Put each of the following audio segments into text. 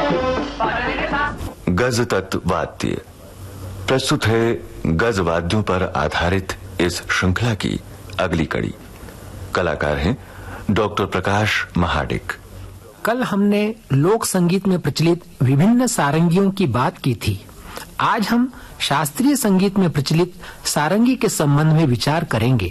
गज तत्व वाद्य प्रस्तुत है। गज वाद्यों पर आधारित इस श्रृंखला की अगली कड़ी। कलाकार हैं डॉक्टर प्रकाश महाडिक। कल हमने लोक संगीत में प्रचलित विभिन्न सारंगियों की बात की थी। आज हम शास्त्रीय संगीत में प्रचलित सारंगी के संबंध में विचार करेंगे।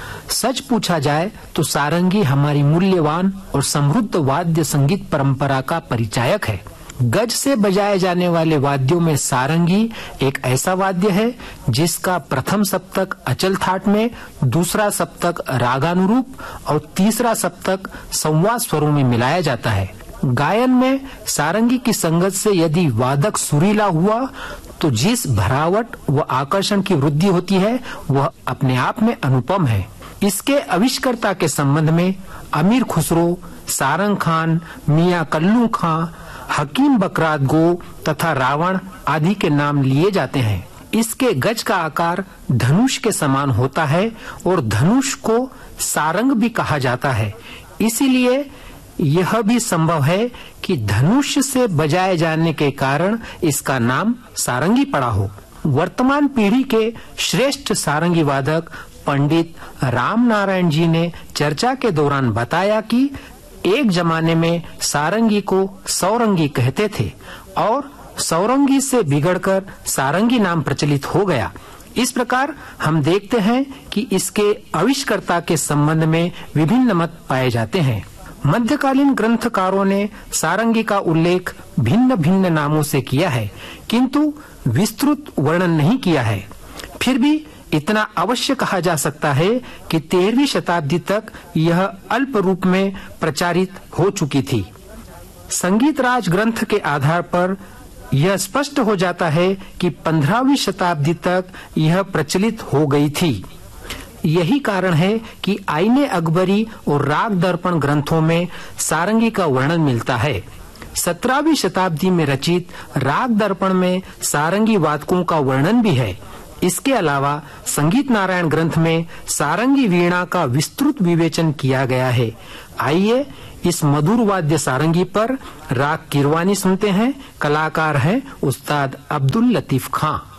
सच पूछा जाए तो सारंगी हमारी मूल्यवान और समृद्ध वाद्य संगीत परंपरा का परिचायक है। गज से बजाए जाने वाले वाद्यों में सारंगी एक ऐसा वाद्य है जिसका प्रथम सप्तक अचल थाट में, दूसरा सप्तक रागानुरूप और तीसरा सप्तक संवाद स्वरों में मिलाया जाता है। गायन में सारंगी की संगत से यदि वादक सुरीला हुआ तो जिस भरावट व आकर्षण की वृद्धि होती है वह अपने आप में अनुपम है। इसके आविष्कर्ता के संबंध में अमीर खुसरो, सारंग खान, मियां कल्लू खां, हकीम बकरात गो तथा रावण आदि के नाम लिए जाते हैं। इसके गज का आकार धनुष के समान होता है और धनुष को सारंग भी कहा जाता है। इसीलिए यह भी संभव है कि धनुष से बजाए जाने के कारण इसका नाम सारंगी पड़ा हो। वर्तमान पीढ़ी के श्रेष्ठ सारंगी वादक पंडित राम नारायण जी ने चर्चा के दौरान बताया कि एक जमाने में सारंगी को सौरंगी कहते थे और सौरंगी से बिगड़कर सारंगी नाम प्रचलित हो गया। इस प्रकार हम देखते हैं कि इसके आविष्कर्ता के संबंध में विभिन्न मत पाए जाते हैं। मध्यकालीन ग्रंथकारों ने सारंगी का उल्लेख भिन्न भिन्न नामों से किया है, किंतु विस्तृत वर्णन नहीं किया है। फिर भी इतना अवश्य कहा जा सकता है कि 13वीं शताब्दी तक यह अल्प रूप में प्रचारित हो चुकी थी। संगीत राज ग्रंथ के आधार पर यह स्पष्ट हो जाता है कि 15वीं शताब्दी तक यह प्रचलित हो गई थी। यही कारण है कि आईने अकबरी और राग दर्पण ग्रंथों में सारंगी का वर्णन मिलता है। 17वीं शताब्दी में रचित राग दर्पण में सारंगी वादकों का वर्णन भी है। इसके अलावा संगीत नारायण ग्रंथ में सारंगी वीणा का विस्तृत विवेचन किया गया है। आइए इस मधुर वाद्य सारंगी पर राग किरवानी सुनते हैं। कलाकार हैं उस्ताद अब्दुल लतीफ खां।